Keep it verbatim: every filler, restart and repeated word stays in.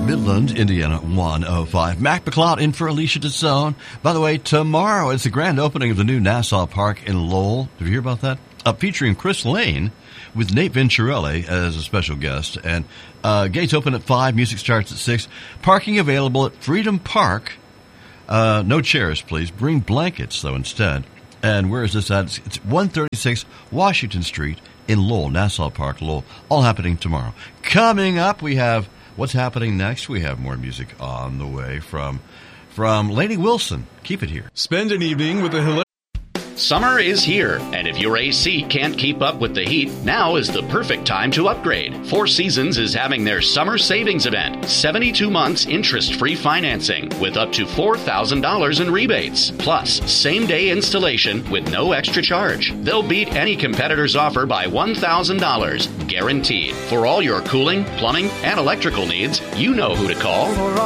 Midland, Indiana, one oh five. Mac McLeod in for Alicia DeSone. By the way, tomorrow is the grand opening of the new Nassau Park in Lowell. Did you hear about that? Uh, featuring Chris Lane with Nate Venturelli as a special guest. And uh, gates open at five, music starts at six. Parking available at Freedom Park. Uh, no chairs, please. Bring blankets, though, instead. And where is this at? It's, it's one thirty-six Washington Street in Lowell, Nassau Park, Lowell. All happening tomorrow. Coming up, we have what's happening next. We have more music on the way from from Lainey Wilson. Keep it here. Spend an evening with a hilarious... Summer is here, and if your A C can't keep up with the heat, now is the perfect time to upgrade. Four Seasons is having their summer savings event. seventy-two months interest-free financing with up to four thousand dollars in rebates. Plus, same-day installation with no extra charge. They'll beat any competitor's offer by one thousand dollars, guaranteed. For all your cooling, plumbing, and electrical needs, you know who to call.